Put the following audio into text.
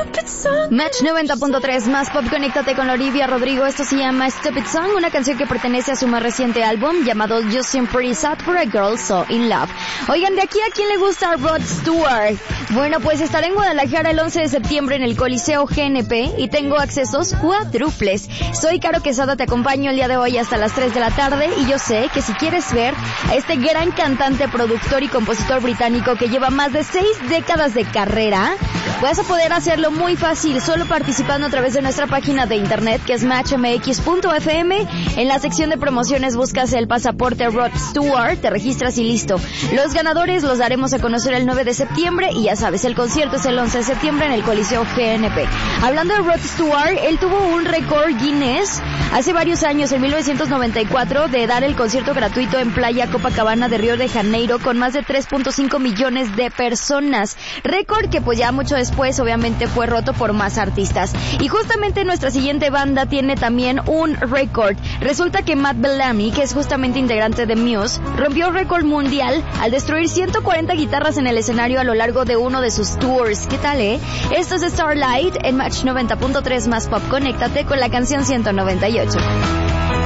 stupid song. Match 90.3 más pop, conéctate con Olivia Rodrigo. Esto se llama Stupid Song, una canción que pertenece a su más reciente álbum llamado You Seem Pretty Sad for a Girl So In Love. Oigan, de aquí a quién le gusta Rod Stewart. Bueno, pues estaré en Guadalajara el 11 de septiembre en el Coliseo GNP y tengo accesos cuádruples. Soy Caro Quesada, te acompaño el día de hoy hasta las 3 de la tarde y yo sé que si quieres ver a este gran cantante, productor y compositor británico que lleva más de 6 décadas de carrera, vas a poder hacerlo muy fácil, solo participando a través de nuestra página de internet que es matchmx.fm. En la sección de promociones buscas el pasaporte Rod Stewart, te registras y listo. Los ganadores los daremos a conocer el 9 de septiembre y ya sabes, el concierto es el 11 de septiembre en el Coliseo GNP. Hablando de Rod Stewart, él tuvo un récord Guinness hace varios años, en 1994, de dar el concierto gratuito en Playa Copacabana de Río de Janeiro con más de 3.5 millones de personas. Récord que pues ya mucho después obviamente fue roto por más artistas. Y justamente nuestra siguiente banda tiene también un récord. Resulta que Matt Bellamy, que es justamente integrante de Muse, rompió récord mundial al destruir 140 guitarras en el escenario a lo largo de uno de sus tours. ¿Qué tal, Esto es Starlight en Match 90.3 más pop. Conéctate con la canción 198.